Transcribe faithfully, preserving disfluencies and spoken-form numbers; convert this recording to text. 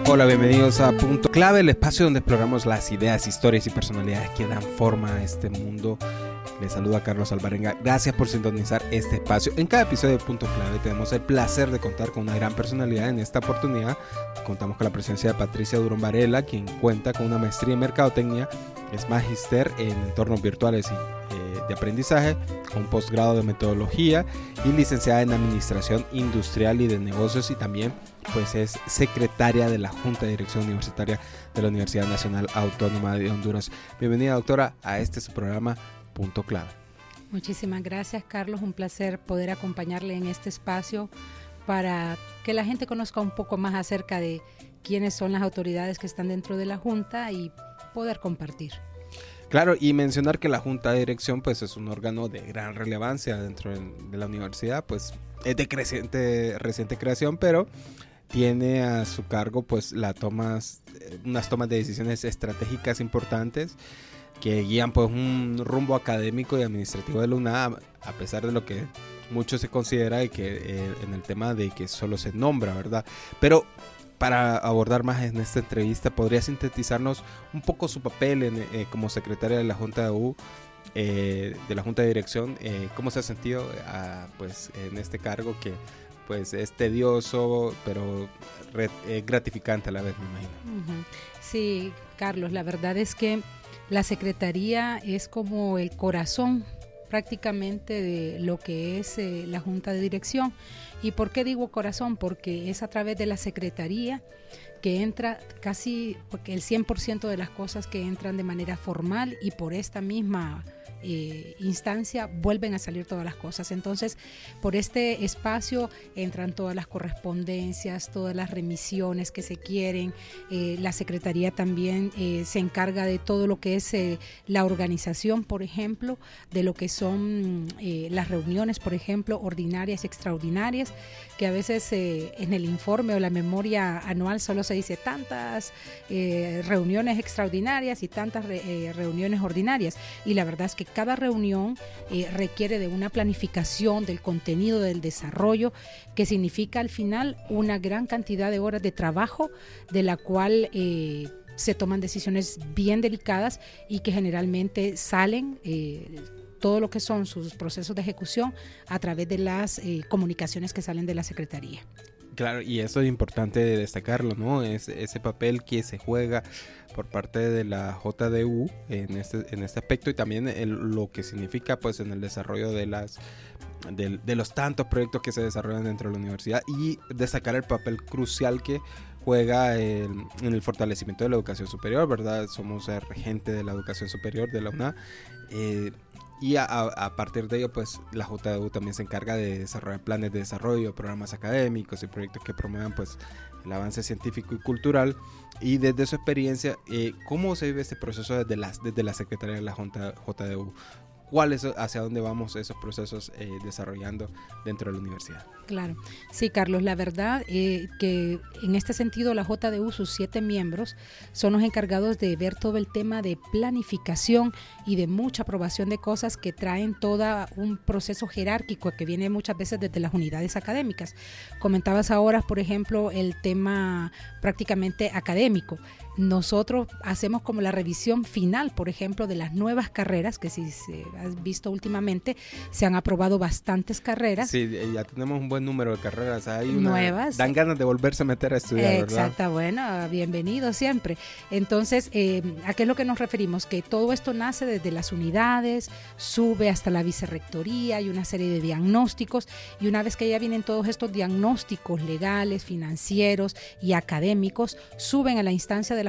Hola, bienvenidos a Punto Clave, el espacio donde exploramos las ideas, historias y personalidades que dan forma a este mundo. Les saluda Carlos Alvarenga. Gracias por sintonizar este espacio. En cada episodio de Punto Clave tenemos el placer de contar con una gran personalidad. En esta oportunidad contamos con la presencia de Patricia Durón Varela, quien cuenta con una maestría en mercadotecnia, es magíster en entornos virtuales y eh, de aprendizaje, con un posgrado de metodología y licenciada en administración industrial y de negocios, y también pues es secretaria de la Junta de Dirección Universitaria de la Universidad Nacional Autónoma de Honduras. Bienvenida, doctora, a este su programa Punto Clave. Muchísimas gracias, Carlos. Un placer poder acompañarle en este espacio para que la gente conozca un poco más acerca de quiénes son las autoridades que están dentro de la Junta y poder compartir. Claro, y mencionar que la Junta de Dirección pues es un órgano de gran relevancia dentro de, de la universidad, pues es de creciente, reciente creación, pero tiene a su cargo pues la tomas, unas tomas de decisiones estratégicas importantes que guían pues un rumbo académico y administrativo de la UNAM, a pesar de lo que mucho se considera y que eh, en el tema de que solo se nombra, ¿verdad? Pero para abordar más en esta entrevista, ¿podría sintetizarnos un poco su papel en, eh, como secretaria de la Junta de U, eh, de la Junta de Dirección? Eh, ¿Cómo se ha sentido eh, pues en este cargo que pues es tedioso, pero re, eh, gratificante a la vez, me imagino? Uh-huh. Sí, Carlos, la verdad es que la Secretaría es como el corazón prácticamente de lo que es eh, la Junta de Dirección. ¿Y por qué digo corazón? Porque es a través de la Secretaría que entra casi, porque el cien por ciento de las cosas que entran de manera formal, y por esta misma eh, instancia vuelven a salir todas las cosas. Entonces, por este espacio entran todas las correspondencias, todas las remisiones que se quieren. Eh, la Secretaría también eh, se encarga de todo lo que es eh, la organización, por ejemplo, de lo que son eh, las reuniones, por ejemplo, ordinarias, extraordinarias, que a veces eh, en el informe o la memoria anual solo se dice tantas eh, reuniones extraordinarias y tantas re, eh, reuniones ordinarias, y la verdad es que cada reunión eh, requiere de una planificación del contenido, del desarrollo, que significa al final una gran cantidad de horas de trabajo, de la cual eh, se toman decisiones bien delicadas y que generalmente salen eh, todo lo que son sus procesos de ejecución a través de las eh, comunicaciones que salen de la Secretaría. Claro, y eso es importante destacarlo, ¿no? Es ese papel que se juega por parte de la J D U en este, en este aspecto, y también el, lo que significa pues en el desarrollo de las de, de los tantos proyectos que se desarrollan dentro de la universidad, y destacar el papel crucial que juega el, en el fortalecimiento de la educación superior, ¿verdad? Somos el regente de la educación superior de la UNA, eh, y a, a partir de ello pues la J D U también se encarga de desarrollar planes de desarrollo, programas académicos y proyectos que promuevan pues el avance científico y cultural. Y desde su experiencia, eh, ¿cómo se vive este proceso desde la, desde la Secretaría de la J D U? ¿Cuál es, hacia dónde vamos esos procesos eh, desarrollando dentro de la universidad? Claro, sí, Carlos, la verdad eh, que en este sentido la J D U, sus siete miembros, son los encargados de ver todo el tema de planificación y de mucha aprobación de cosas que traen todo un proceso jerárquico que viene muchas veces desde las unidades académicas. Comentabas ahora, por ejemplo, el tema prácticamente académico. Nosotros hacemos como la revisión final, por ejemplo, de las nuevas carreras, que si se has visto últimamente, se han aprobado bastantes carreras. Sí, ya tenemos un buen número de carreras. Hay una, nuevas. Dan ganas de volverse a meter a estudiar, ¿verdad? Exacto, bueno, bienvenido siempre. Entonces, eh, ¿a qué es lo que nos referimos? Que todo esto nace desde las unidades, sube hasta la vicerrectoría, hay una serie de diagnósticos, y una vez que ya vienen todos estos diagnósticos legales, financieros y académicos, suben a la instancia de la